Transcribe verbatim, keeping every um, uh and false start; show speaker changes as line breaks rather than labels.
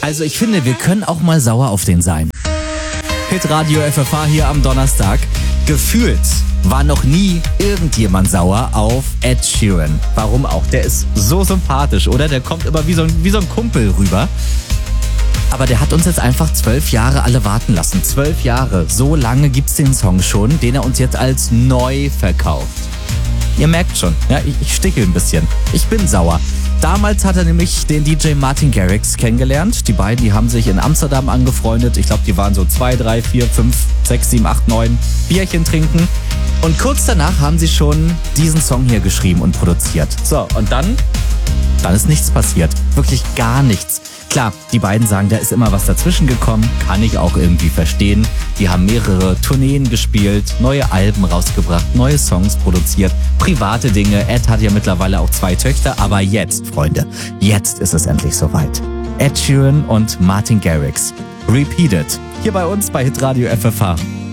Also ich finde, wir können auch mal sauer auf den sein. Hitradio F F H hier am Donnerstag. Gefühlt war noch nie irgendjemand sauer auf Ed Sheeran. Warum auch? Der ist so sympathisch, oder? Der kommt immer wie so ein, wie so ein Kumpel rüber. Aber der hat uns jetzt einfach zwölf Jahre alle warten lassen. Zwölf Jahre. So lange gibt's den Song schon, den er uns jetzt als neu verkauft. Ihr merkt schon, ja, ich, ich stickel ein bisschen. Ich bin sauer. Damals hat er nämlich den D J Martin Garrix kennengelernt. Die beiden, die haben sich in Amsterdam angefreundet. Ich glaube, die waren so zwei, drei, vier, fünf, sechs, sieben, acht, neun Bierchen trinken. Und kurz danach haben sie schon diesen Song hier geschrieben und produziert. So, und dann, dann ist nichts passiert. Wirklich gar nichts. Klar, die beiden sagen, da ist immer was dazwischen gekommen. Kann ich auch irgendwie verstehen. Die haben mehrere Tourneen gespielt, neue Alben rausgebracht, neue Songs produziert, private Dinge. Ed hat ja mittlerweile auch zwei Töchter. Aber jetzt, Freunde, jetzt ist es endlich soweit. Ed Sheeran und Martin Garrix. Repeated. Hier bei uns bei Hitradio F F H.